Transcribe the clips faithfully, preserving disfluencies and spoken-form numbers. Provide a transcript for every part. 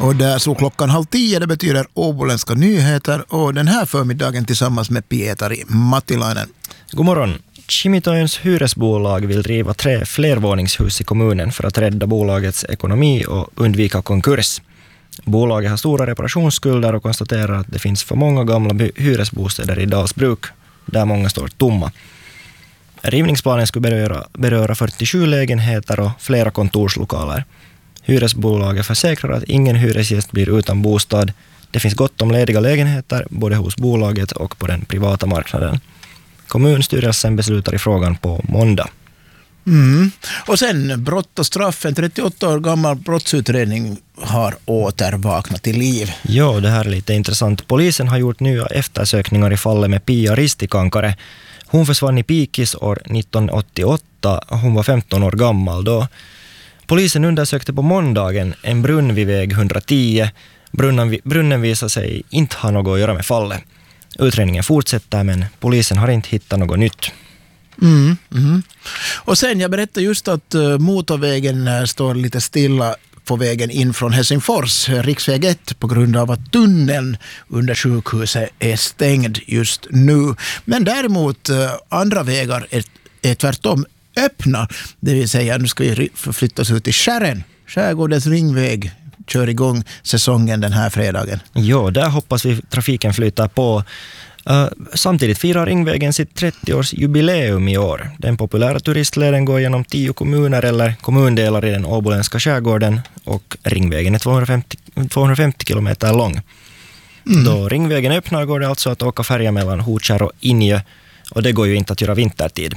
Och där så klockan halv tio, det betyder åboländska nyheter och den här förmiddagen tillsammans med Pietari Mattilainen. God morgon. Kimitoins hyresbolag vill driva tre flervåningshus i kommunen för att rädda bolagets ekonomi och undvika konkurs. Bolaget har stora reparationsskulder och konstaterar att det finns för många gamla hyresbostäder i Dalsbruk, där många står tomma. Rivningsplanen skulle beröra, beröra fyrtiosju lägenheter och flera kontorslokaler. Hyresbolaget försäkrar att ingen hyresgäst blir utan bostad. Det finns gott om lediga lägenheter både hos bolaget och på den privata marknaden. Kommunstyrelsen beslutar i frågan på måndag. Mm. Och sen brott och straff. En trettioåtta år gammal brottsutredning har återvaknat till liv. Ja, det här är lite intressant. Polisen har gjort nya eftersökningar i fallet med Pia Ristikankare. Hon försvann i Pikis år nittonhundraåttioåtta. Hon var femton år gammal då. Polisen undersökte på måndagen en brunn vid väg etthundratio. Brunnen, brunnen visade sig inte ha något att göra med fallet. Utredningen fortsätter, men polisen har inte hittat något nytt. Mm, mm. Och sen, jag berättade just att uh, motorvägen uh, står lite stilla på vägen in från Helsingfors, riksväg ett, på grund av att tunneln under sjukhuset är stängd just nu. Men däremot uh, andra vägar är, är tvärtom öppna. Det vill säga, nu ska vi förflyttas ut i Skärren. Skärgårdens ringväg kör igång säsongen den här fredagen. Ja, där hoppas vi trafiken flyttar på. Uh, samtidigt firar Ringvägen sitt trettio-årsjubileum i år. Den populära turistleden går genom tio kommuner eller kommundelar i den åboländska skärgården och Ringvägen är tvåhundrafemtio, tvåhundrafemtio kilometer lång. Mm. Då Ringvägen öppnar går det alltså att åka färja mellan Hotskär och Injö och det går ju inte att göra vintertid.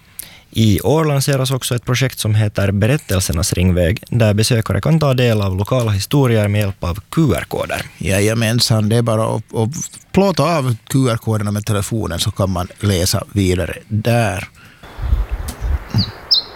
I år lanseras också ett projekt som heter Berättelsernas ringväg, där besökare kan ta del av lokala historier med hjälp av Q R-koder. Jajamensan, det är bara att, att plåta av Q R-koderna med telefonen så kan man läsa vidare där. Mm.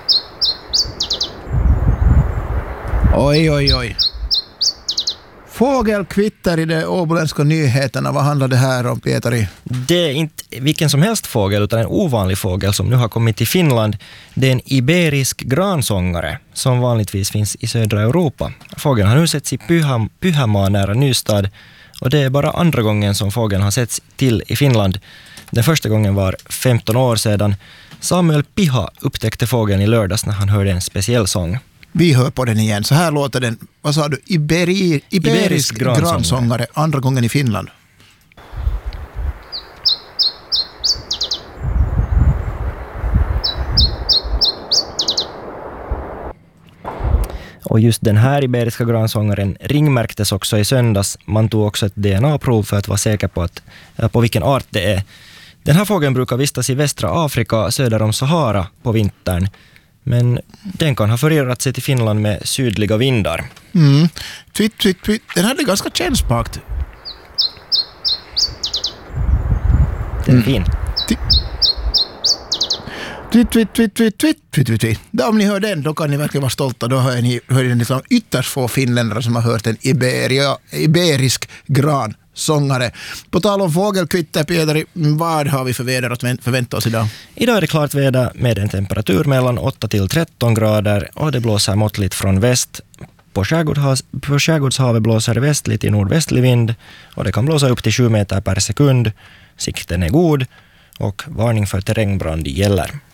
Oj, oj, oj. Fågelkvitter i de åboländska nyheterna. Vad handlar det här om, Pietari? Det är inte vilken som helst fågel utan en ovanlig fågel som nu har kommit till Finland. Det är en iberisk gransångare som vanligtvis finns i södra Europa. Fågeln har nu setts i Pyham, Pyhamaa nära Nystad och det är bara andra gången som fågeln har setts till i Finland. Den första gången var femton år sedan. Samuel Piha upptäckte fågeln i lördags när han hörde en speciell sång. Vi hör på den igen. Så här låter den, vad sa du, Iberi, iberisk, iberisk gransångare. gransångare, andra gången i Finland. Och just den här iberiska gransångaren ringmärktes också i söndags. Man tog också ett D N A-prov för att vara säker på, att, på vilken art det är. Den här fågeln brukar vistas i västra Afrika söder om Sahara på vintern. Men den kan ha förirrat sig till Finland med sydliga vindar. Mm. Twitt, twitt, twitt. Den hade ganska kännspakt. Den är fin. Twitt, twitt, twitt, twitt, twitt, twitt, twitt, twitt. Då, om ni hör den, då kan ni verkligen vara stolta. Då hör ni, hör ni liksom ytterst få finländare som har hört en Iberia, iberisk gran. Sångare. På tal om fågelkvitter, Pietari, vad har vi för väder att förvänta oss idag? Idag är det klart väder med en temperatur mellan åtta till tretton grader och det blåser måttligt från väst. På, skärgårds, på skärgårdshavet blåser det västligt i nordvästlig vind och det kan blåsa upp till sju meter per sekund. Sikten är god och varning för terrängbrand gäller.